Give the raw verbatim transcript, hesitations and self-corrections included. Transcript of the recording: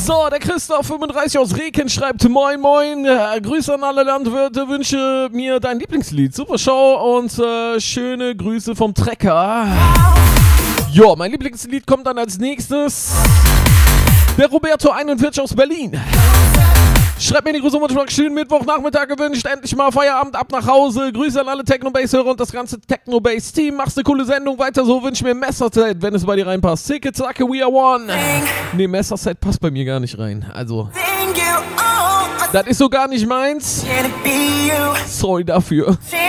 So, der Christoph fünfunddreißig aus Reken schreibt: Moin Moin, äh, Grüße an alle Landwirte, wünsche mir dein Lieblingslied. Super Show und äh, schöne Grüße vom Trecker. Ja, mein Lieblingslied kommt dann als nächstes. Der Roberto einundvierzig aus Berlin. Schreibt mir die Grüße und schönen Mittwochnachmittag gewünscht. Endlich mal Feierabend, ab nach Hause. Grüße an alle Techno-Bass-Hörer und das ganze Techno-Bass-Team. Machst eine coole Sendung, weiter so. Wünsch mir Messerset, wenn es bei dir reinpasst. Zicke, zacke, we are one. Nee, Messerset passt bei mir gar nicht rein. Also, das ist so gar nicht meins. Sorry dafür.